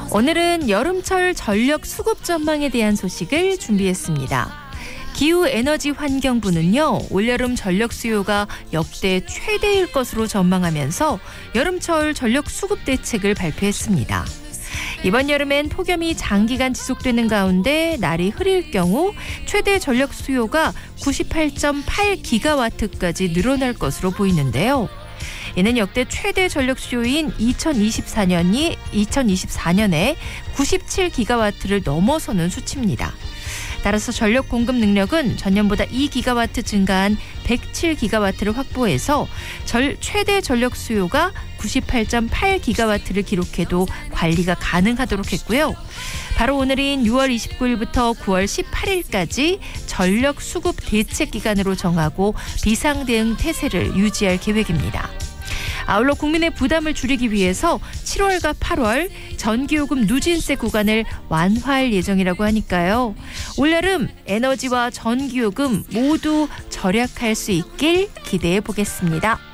오늘은 여름철 전력 수급 전망에 대한 소식을 준비했습니다. 기후에너지환경부는요, 올여름 전력 수요가 역대 최대일 것으로 전망하면서 여름철 전력 수급 대책을 발표했습니다. 이번 여름엔 폭염이 장기간 지속되는 가운데 날이 흐릴 경우 최대 전력 수요가 98.8기가와트까지 늘어날 것으로 보이는데요. 이는 역대 최대 전력 수요인 2024년에 97기가와트를 넘어서는 수치입니다. 따라서 전력 공급 능력은 전년보다 2기가와트 증가한 107기가와트를 확보해서 최대 전력 수요가 98.8기가와트를 기록해도 관리가 가능하도록 했고요. 바로 오늘인 6월 29일부터 9월 18일까지 전력 수급 대책 기간으로 정하고 비상대응 태세를 유지할 계획입니다. 아울러 국민의 부담을 줄이기 위해서 7월과 8월 전기요금 누진세 구간을 완화할 예정이라고 하니까요. 올여름 에너지와 전기요금 모두 절약할 수 있길 기대해 보겠습니다.